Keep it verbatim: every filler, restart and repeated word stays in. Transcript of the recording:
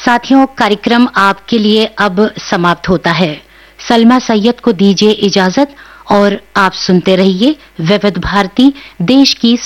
साथियों, कार्यक्रम आपके लिए अब समाप्त होता है। सलमा सैयद को दीजिए इजाजत और आप सुनते रहिए विविध भारती, देश की